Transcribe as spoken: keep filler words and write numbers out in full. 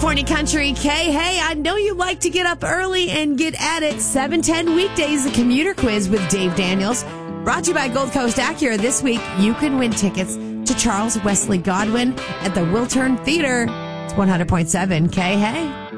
California Country. Kay, hey, I know you like to get up early and get at it. seven ten weekdays, the commuter quiz with Dave Daniels. Brought to you by Gold Coast Acura. This week, you can win tickets to Charles Wesley Godwin at the Wiltern Theater. It's one hundred point seven K, hey.